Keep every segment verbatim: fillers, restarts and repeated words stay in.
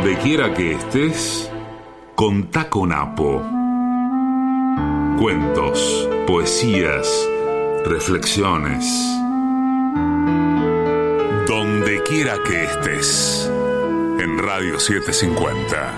Donde quiera que estés, contá con Apo. Cuentos, poesías, reflexiones. Donde quiera que estés, en Radio setecientos cincuenta.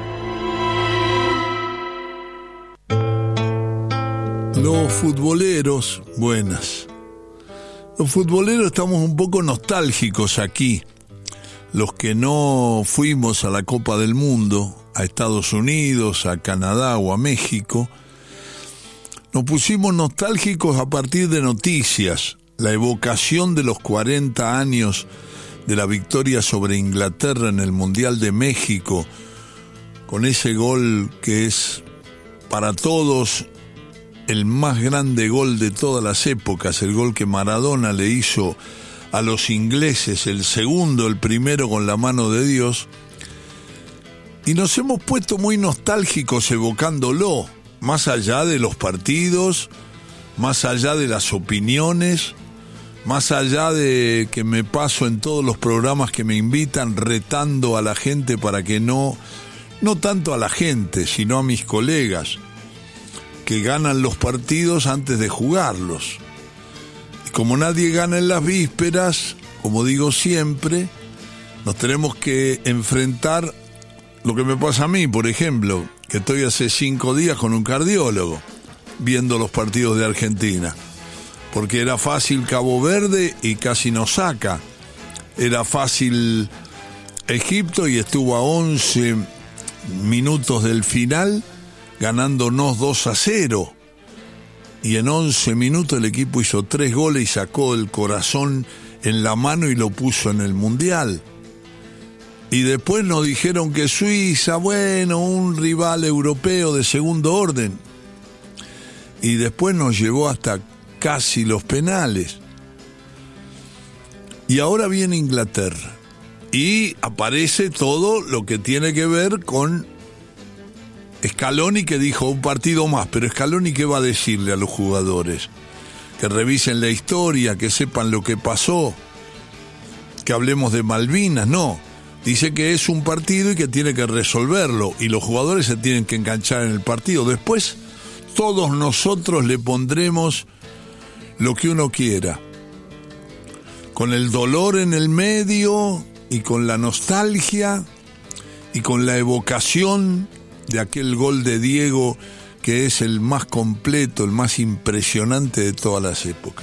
Los futboleros, buenas. Los futboleros estamos un poco nostálgicos aquí. Los que no fuimos a la Copa del Mundo, a Estados Unidos, a Canadá o a México, nos pusimos nostálgicos a partir de noticias, la evocación de los cuarenta años de la victoria sobre Inglaterra en el Mundial de México, con ese gol que es para todos el más grande gol de todas las épocas, el gol que Maradona le hizo a los ingleses, el segundo, el primero con la mano de Dios, y nos hemos puesto muy nostálgicos evocándolo, más allá de los partidos, más allá de las opiniones, más allá de que me paso en todos los programas que me invitan retando a la gente para que no, no tanto a la gente, sino a mis colegas, que ganan los partidos antes de jugarlos. Y como nadie gana en las vísperas, como digo siempre, nos tenemos que enfrentar lo que me pasa a mí, por ejemplo, que estoy hace cinco días con un cardiólogo viendo los partidos de Argentina, porque era fácil Cabo Verde y casi nos saca, era fácil Egipto y estuvo a once minutos del final ganándonos dos a cero, y en once minutos el equipo hizo tres goles y sacó el corazón en la mano y lo puso en el Mundial. Y después nos dijeron que Suiza, bueno, un rival europeo de segundo orden, y después nos llevó hasta casi los penales. Y ahora viene Inglaterra y aparece todo lo que tiene que ver con Scaloni, que dijo un partido más, pero Scaloni, ¿qué va a decirle a los jugadores? Que revisen la historia, que sepan lo que pasó, que hablemos de Malvinas. No, dice que es un partido y que tiene que resolverlo, y los jugadores se tienen que enganchar en el partido. Después todos nosotros le pondremos lo que uno quiera, con el dolor en el medio y con la nostalgia y con la evocación de aquel gol de Diego, que es el más completo, el más impresionante de todas las épocas,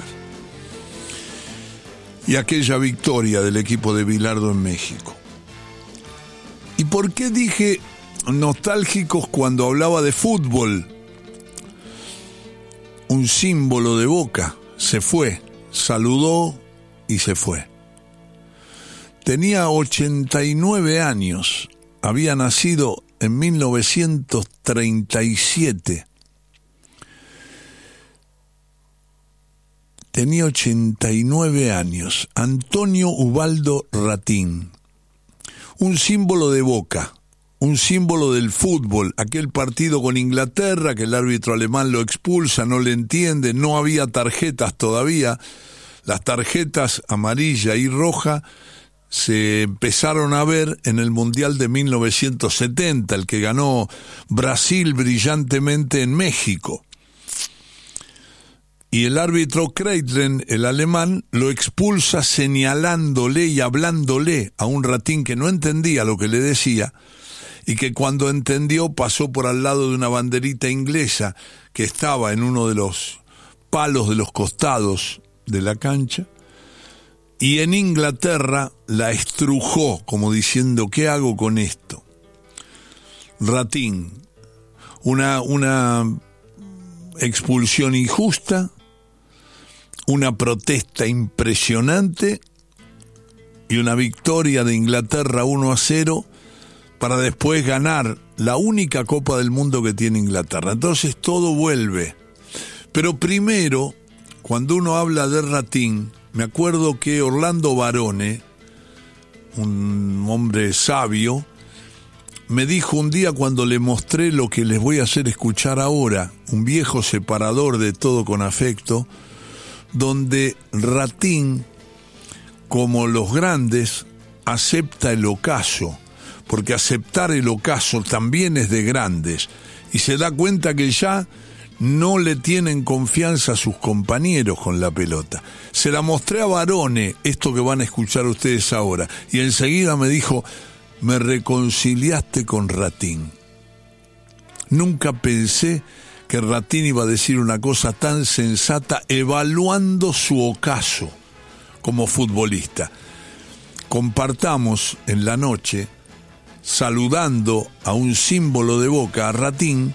y aquella victoria del equipo de Bilardo en México. ¿Y por qué dije nostálgicos cuando hablaba de fútbol? Un símbolo de Boca se fue, saludó y se fue. Tenía ochenta y nueve años, había nacido en mil novecientos treinta y siete. Tenía ochenta y nueve años. Antonio Ubaldo Ratín. Un símbolo de Boca, un símbolo del fútbol. Aquel partido con Inglaterra, que el árbitro alemán lo expulsa, no le entiende, no había tarjetas todavía. Las tarjetas amarilla y roja se empezaron a ver en el Mundial de mil novecientos setenta, el que ganó Brasil brillantemente en México. Y el árbitro Kreitlen, el alemán, lo expulsa señalándole y hablándole a un Ratín que no entendía lo que le decía, y que cuando entendió pasó por al lado de una banderita inglesa que estaba en uno de los palos de los costados de la cancha, y en Inglaterra la estrujó, como diciendo, ¿qué hago con esto? Ratín, una, una expulsión injusta, una protesta impresionante y una victoria de Inglaterra uno a cero para después ganar la única Copa del Mundo que tiene Inglaterra. Entonces todo vuelve. Pero primero, cuando uno habla de Ratín, me acuerdo que Orlando Barone, un hombre sabio, me dijo un día cuando le mostré lo que les voy a hacer escuchar ahora, un viejo separador de Todo con Afecto, donde Ratín, como los grandes, acepta el ocaso, porque aceptar el ocaso también es de grandes, y se da cuenta que ya no le tienen confianza a sus compañeros con la pelota. Se la mostré a Barone, esto que van a escuchar ustedes ahora, y enseguida me dijo: me reconciliaste con Ratín. Nunca pensé que Ratín iba a decir una cosa tan sensata evaluando su ocaso como futbolista. Compartamos en la noche, saludando a un símbolo de Boca, a Ratín.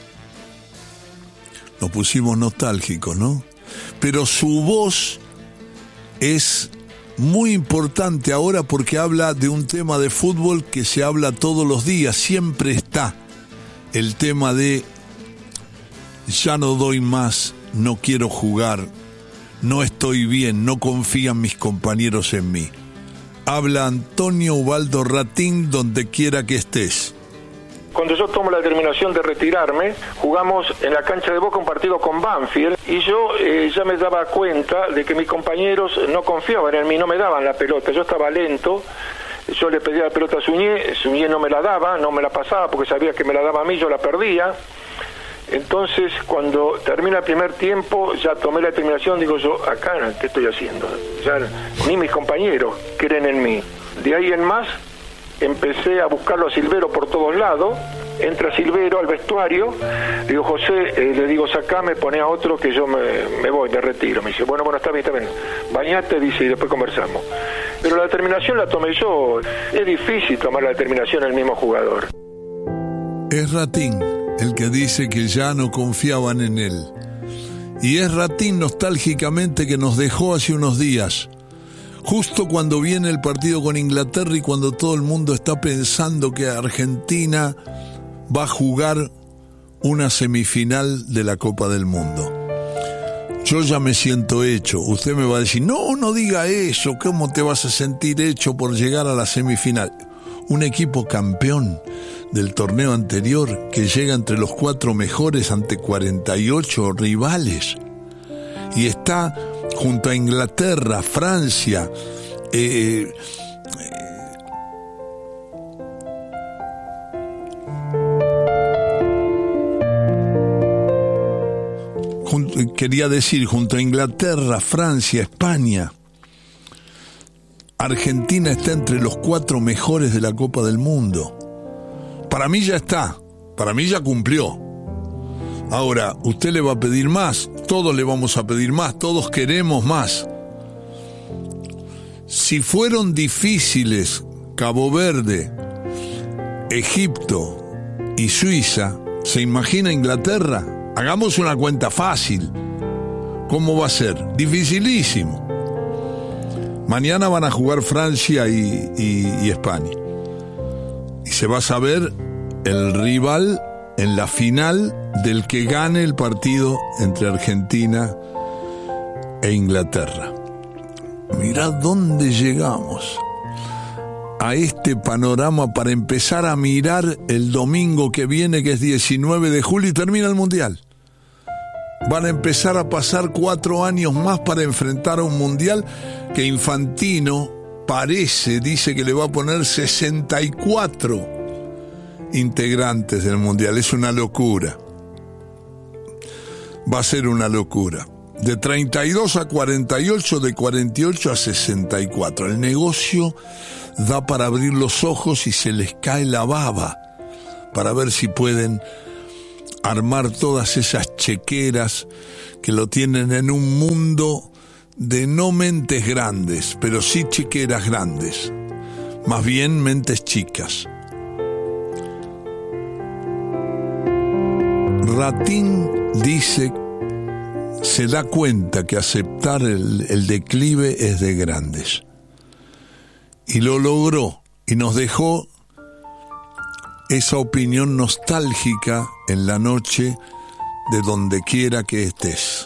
Nos pusimos nostálgicos, ¿no? Pero su voz es muy importante ahora porque habla de un tema de fútbol que se habla todos los días, siempre está el tema de ya no doy más, no quiero jugar, no estoy bien, no confían mis compañeros en mí. Habla Antonio Ubaldo Ratín donde quiera que estés. Cuando yo tomo la determinación de retirarme, jugamos en la cancha de Boca un partido con Banfield y yo eh, ya me daba cuenta de que mis compañeros no confiaban en mí, no me daban la pelota, yo estaba lento, yo le pedía la pelota a Suñé, Suñé no me la daba, no me la pasaba porque sabía que me la daba a mí, yo la perdía. Entonces, cuando termina el primer tiempo, ya tomé la determinación, digo yo, acá, ¿qué estoy haciendo? Ya ni mis compañeros creen en mí. De ahí en más, empecé a buscarlo a Silvero por todos lados. Entra Silvero al vestuario, le digo, José, eh, le digo, sacame, poné a otro que yo me, me voy, me retiro. Me dice, bueno, bueno, está bien, está bien. Bañate, dice, y después conversamos. Pero la determinación la tomé yo. Es difícil tomar la determinación el mismo jugador. Es Ratín el que dice que ya no confiaban en él. Y es Ratín nostálgicamente que nos dejó hace unos días, justo cuando viene el partido con Inglaterra y cuando todo el mundo está pensando que Argentina va a jugar una semifinal de la Copa del Mundo. Yo ya me siento hecho. Usted me va a decir, no, no diga eso, ¿cómo te vas a sentir hecho por llegar a la semifinal? Un equipo campeón del torneo anterior que llega entre los cuatro mejores ante cuarenta y ocho rivales y está junto a Inglaterra, Francia, eh, junto, quería decir junto a Inglaterra, Francia, España. Argentina está entre los cuatro mejores de la Copa del Mundo. Para mí ya está, para mí ya cumplió. Ahora, usted le va a pedir más, todos le vamos a pedir más, todos queremos más. Si fueron difíciles Cabo Verde, Egipto y Suiza, ¿se imagina Inglaterra? Hagamos una cuenta fácil. ¿Cómo va a ser? Dificilísimo. Mañana van a jugar Francia y, y, y España. Y se va a saber el rival en la final del que gane el partido entre Argentina e Inglaterra. Mirá dónde llegamos a este panorama para empezar a mirar el domingo que viene, que es diecinueve de julio, y termina el Mundial. Van a empezar a pasar cuatro años más para enfrentar a un Mundial que Infantino parece, dice que le va a poner sesenta y cuatro integrantes del Mundial. Es una locura. Va a ser una locura. De treinta y dos a cuarenta y ocho, de cuarenta y ocho a sesenta y cuatro. El negocio da para abrir los ojos y se les cae la baba para ver si pueden armar todas esas chequeras que lo tienen en un mundo de no mentes grandes, pero sí chequeras grandes, más bien mentes chicas. Ratín dice, se da cuenta que aceptar el, el declive es de grandes. Y lo logró, y nos dejó esa opinión nostálgica en la noche de donde quiera que estés.